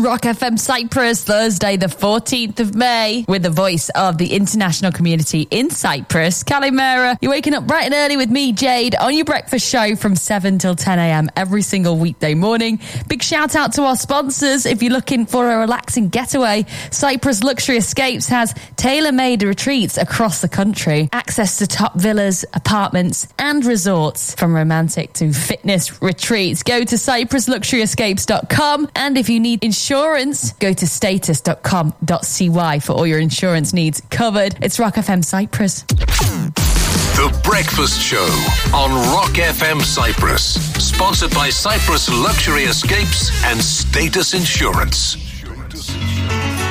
Rock FM Cyprus, Thursday the 14th of May, with the voice of the international community in Cyprus, Kalimera. You're waking up bright and early with me, Jade, on your breakfast show from 7 till 10 a.m. every single weekday morning. Big shout out to our sponsors. If you're looking for a relaxing getaway, Cyprus Luxury Escapes has tailor-made retreats across the country. Access to top villas, apartments and resorts, from romantic to fitness retreats. Go to cyprusluxuryescapes.com, and if you need insurance, go to status.com.cy for all your insurance needs covered. It's Rock FM Cyprus. The Breakfast Show on Rock FM Cyprus. Sponsored by Cyprus Luxury Escapes and Status Insurance.